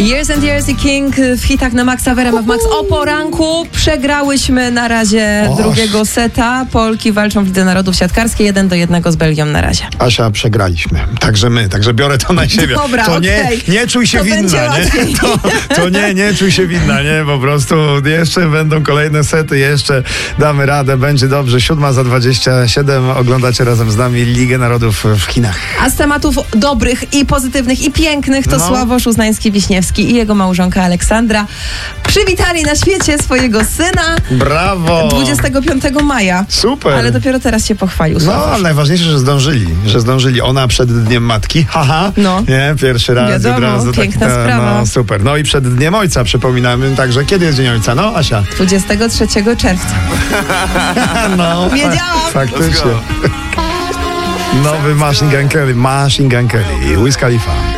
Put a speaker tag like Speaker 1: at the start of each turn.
Speaker 1: Years and Years i King w hitach na Maxa w RMF Max. O poranku przegrałyśmy na razie drugiego seta. Polki walczą w Lidze Narodów siatkarskiej 1-1 z Belgią na razie.
Speaker 2: Asia, przegraliśmy. Także biorę to na siebie.
Speaker 1: Dobra,
Speaker 2: to
Speaker 1: okej.
Speaker 2: nie czuj się
Speaker 1: To
Speaker 2: winna,
Speaker 1: będzie
Speaker 2: nie?
Speaker 1: łatwiej.
Speaker 2: To nie czuj się winna, nie? Po prostu jeszcze będą kolejne sety, jeszcze damy radę, będzie dobrze. 7:27 oglądacie razem z nami Ligę Narodów w Chinach.
Speaker 1: A z tematów dobrych i pozytywnych i pięknych to Sławosz Uznański-Wiśniewski i jego małżonka Aleksandra przywitali na świecie swojego syna.
Speaker 2: Brawo!
Speaker 1: 25 maja.
Speaker 2: Super!
Speaker 1: Ale dopiero teraz się pochwalił
Speaker 2: No,
Speaker 1: Sławosz.
Speaker 2: ale najważniejsze, że zdążyli. Ona przed Dniem Matki. Haha.
Speaker 1: No.
Speaker 2: Nie, pierwszy raz.
Speaker 1: Wiadomo,
Speaker 2: od razu
Speaker 1: piękna sprawa.
Speaker 2: No, super. No i przed Dniem Ojca przypominamy. Także kiedy jest Dzień Ojca? No, Asia.
Speaker 1: 23 czerwca.
Speaker 2: No.
Speaker 1: Wiedziałam.
Speaker 2: Faktycznie. Nowy Machine Gun Kelly. Wiz Khalifa.